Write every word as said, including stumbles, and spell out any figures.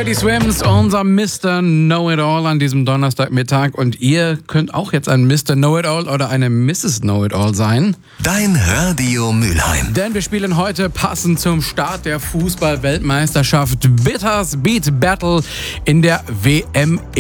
Teddy Swims, unser Mister Know-It-All an diesem Donnerstagmittag. Und ihr könnt auch jetzt ein Mister Know-It-All oder eine Misses Know-It-All sein. Dein Radio Mülheim. Denn wir spielen heute passend zum Start der Fußball-Weltmeisterschaft Bitters Beat Battle in der W M